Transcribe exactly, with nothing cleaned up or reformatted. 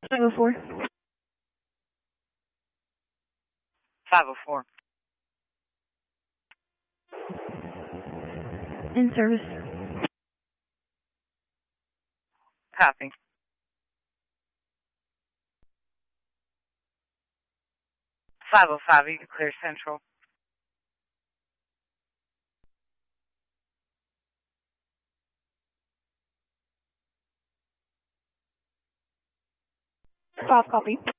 five oh four. five oh four. In service. Copy. five oh five, you can clear Central. Five copy.